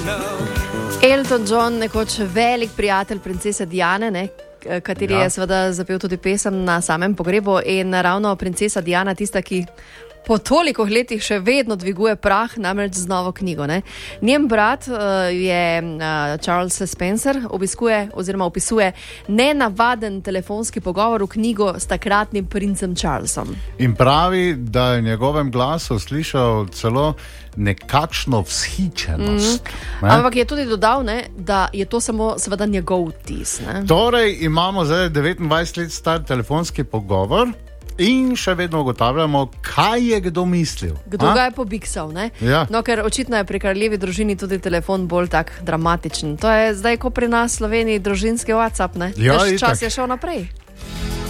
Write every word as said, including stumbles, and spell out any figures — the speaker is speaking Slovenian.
Elton John, nekoč velik prijatelj princese Diane, ne, kateri ja. je seveda zapel tudi pesem na samem pogrebu, in ravno princesa Diana tista, ki po toliko letih še vedno dviguje prah, namreč z novo knjigo. Ne. Njen brat uh, je uh, Charles Spencer, obiskuje oziroma opisuje nenavaden telefonski pogovor v knjigo s takratnim princem Charlesom. In pravi, da je v njegovem glasu slišal celo nekakšno vzhičenost. Mm-hmm. Ne? Ampak je tudi dodal, ne, da je to samo seveda njegov vtis. Ne. Torej imamo zdaj devetindvajset let star telefonski pogovor in še vedno ugotavljamo, kaj je kdo mislil. Kdo A? ga je pobiksal, ne? Ja. No, ker očitno je pri kraljevi družini tudi telefon bolj tak dramatičen. To je zdaj, ko pri nas v Sloveniji družinski WhatsApp, ne? Ja, Veš, čas je šel naprej.